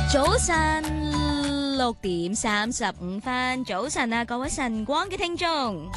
早晨6:35，早晨啊，各位晨光嘅聽眾，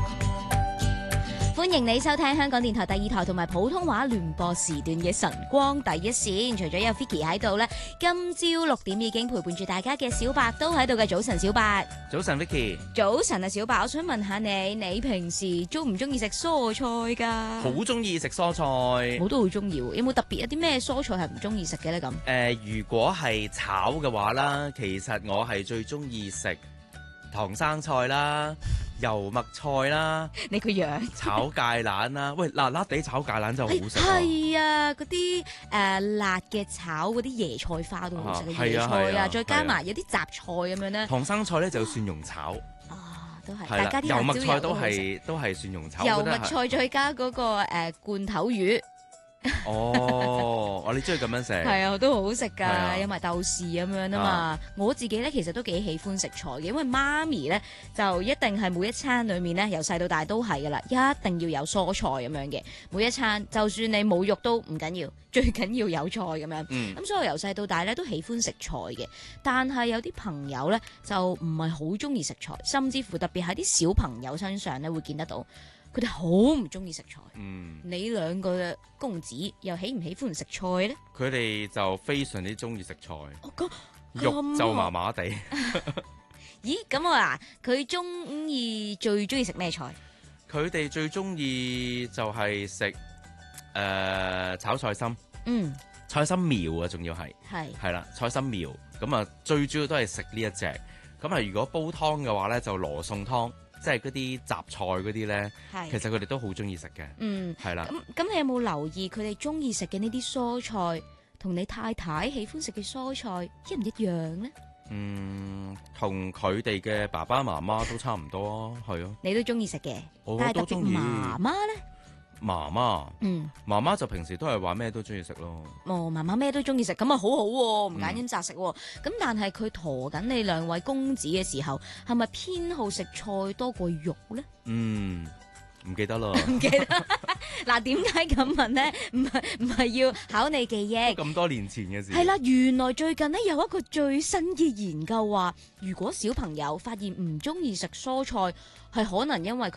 歡迎你收聽香港電台第二台同埋普通話聯播時段嘅晨光第一線。除咗有 Vicky 喺度呢，今朝6點已經陪伴住大家嘅小白都喺度嘅。早晨小白。 早晨 Vicky。 早晨啊小白，我想問下你平時中唔中意食蔬菜噶？ 好中意食蔬菜。 我都好中意。有冇特別一啲咩蔬菜係唔中意食嘅呢？咁如果係炒嘅話啦，其實我係最中意食唐生菜啦、油麥菜啦， 你個樣炒芥蘭啦，喂，辣辣地炒芥蘭就好食。 係啊，嗰啲辣嘅炒嗰啲椰菜花都好食嘅，椰菜啊，再加埋有啲雜菜咁樣咧。 唐生菜咧就蒜蓉炒。 都係， 係啦， 大家啲油麥菜都係蒜蓉炒。 油麥菜再加嗰個罐頭魚。 哦，我哋中意咁樣食。 係啊，都好好食㗎， 啊有埋豆豉咁樣啊嘛。我自己咧其實都幾喜歡食菜嘅，因為媽咪咧就一定係每一餐裡面咧由細到大都係㗎啦，一定要有蔬菜咁樣嘅。每一餐就算你冇肉都唔緊要，最緊要有菜咁樣。咁所以我由細到大咧都喜歡食菜嘅，但係有啲朋友咧就唔係好中意食菜，甚至乎特別喺啲小朋友身上咧會見得到。佢哋好唔中意食菜。你兩個嘅公子又喜唔喜歡食菜呢？ 佢哋就非常之中意食菜， 肉就麻麻地。 咦，咁我佢最中意食咩菜？ 佢哋最中意就係食炒菜心。菜心苗啊，仲要係啦，菜心苗。咁啊，最主要都係食呢一隻。咁啊，如果煲湯嘅話咧，就羅宋湯。即係嗰啲雜菜嗰啲咧，其實佢哋都好中意食嘅。係啦。 咁你有冇留意佢哋中意食嘅呢啲蔬菜，同你太太喜歡食嘅蔬菜一唔一樣呢？ 同佢哋嘅爸爸媽媽都差唔多，係啊。你都中意食嘅， 但係特別媽媽咧？ 媽媽就平時都係話咩都中意食咯。 媽媽咩都中意食，咁啊好好喎，唔揀飲擇食喎。咁但係佢陀緊你兩位公子嘅時候，係咪偏好食菜多過肉咧？ 唔記得啦。 唔記得。嗱，點解咁問咧？唔係要考你記憶。 咁多年前嘅事。 係啦，原來最近呢有一個最新嘅研究話，如果小朋友發現唔中意食蔬菜，係可能因為佢